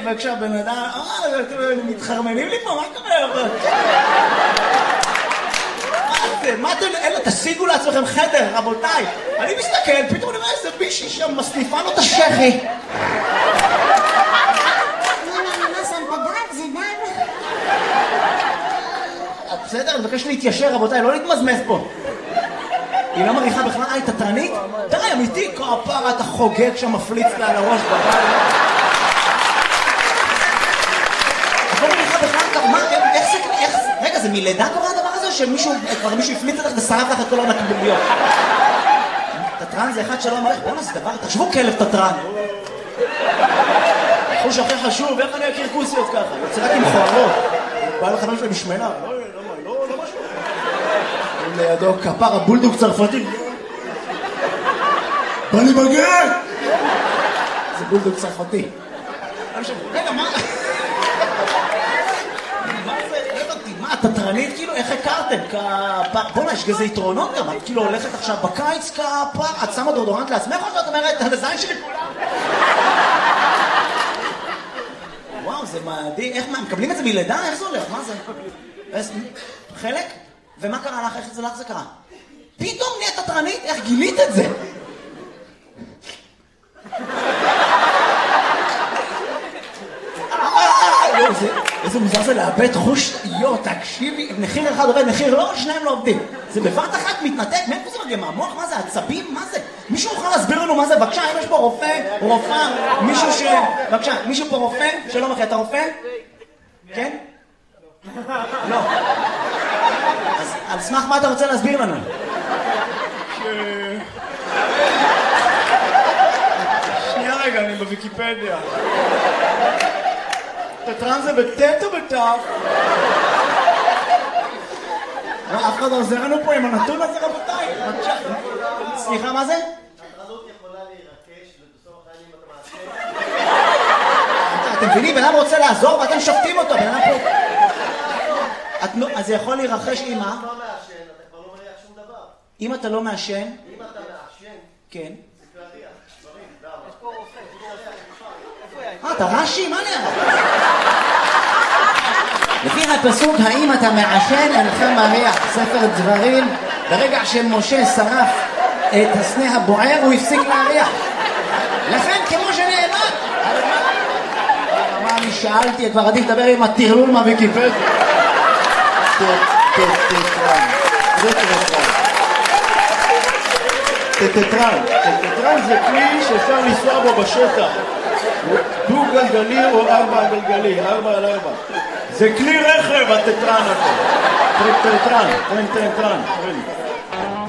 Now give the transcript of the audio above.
וכשהבן אדם, מתחרמנים לי פה, מה קורה? מה אתם, אלא תשיגו לעצמכם חדר, רבותיי. אני מסתכל, פתאום אני רואה איזה בישי שם מסניפה לו את השכי. מה שמת דם? זה דם? בסדר, אני מבקש להתיישר, רבותיי, לא להתמזמז פה. היא לא מריחה בכלל, היא תתרנית? תראי, אמיתי, כפרה, אתה חוגג שם מפליץ לה על הראש בבית. את לא מריחה בכלל, מה, איך זה, רגע, זה מלידה קורה הדבר הזה, או שמישהו, כבר מישהו הפליץ לך ושרף לך את כל הנקביליות? תתרן זה אחד שלא מריח, בואו נעשה דבר, תחשבו כלב תתרן. חוש הכי חשוב, איך אני אכיר כוסיות ככה? יוצא רק עם חוערות. בא לחבר שלי משמנה, לא משהו. לידו כפר הבולדוג צרפתי. בא לי מגן! זה בולדוג צרפתי. רגע, מה? מה זה? מה, תתרנית? כאילו, איך הכרתם? בוא'נה, יש כזה יתרונות גם. את כאילו הולכת עכשיו בקיץ כפר, את שמה דורדורנט לעצמך או שאת אומרת, על הזין שלי כולם? וואו, זה מדהים. איך, מה, מקבלים את זה מלידה? איך זה הולך? מה זה? חלק? ומה קרה לך? איך זה לך זה קרה? פתאום נהיית תתרנית? איך גילית את זה? איזה מוזר זה לאבד חוש, תקשיבי, מחיר אחד עובד, מחיר לא, שניים לא עובדים. זה בבת אחת מתנתק, מאיפה זה מגיע? מהמוח? מה זה? עצבים? מה זה? מישהו יכול להסביר לנו מה זה? בבקשה, אם יש פה רופא, רופאה, מישהו ש... בבקשה, מישהו פה רופא? שלום אחי, אתה רופא? כן? לא. אז על סמך מה אתה רוצה להסביר לנו? שנייה רגע, אני בוויקיפדיה. תתרן זה בטט או בטף? אף אחד עוזר לנו פה עם הנתון הזה, רבותיי. סליחה, מה זה? התרנות יכולה להירקש ובסוף החיים אתה מעשה. אתם מבינים, בן אדם רוצה לעזור ואתם שופטים אותו, בן אדם פה... אז זה יכול להירחש עם מה? אם אתה לא מעשן, אתה כבר לא מריח שום דבר. אם אתה לא מעשן? אם אתה מעשן, כן. זה להריח, דברים, למה? יש פה רופא, אתה רש"י? מה נראה? לפי הפסוק, האם אתה מעשן אינך מריח, ספר דברים, ברגע שמשה שרף את הסנה הבוער הוא הפסיק להריח. לכן כמו שנאמר, מה אני שאלתי, כבר עדיף לדבר עם הטרלול מהוויקיפדיה. טטרן זה כלי שאפשר לנסוע בו בשטח. דו גלגלי או 4 גלגלי, 4 על 4. זה כלי רכב הטטרן הזה. טטרן.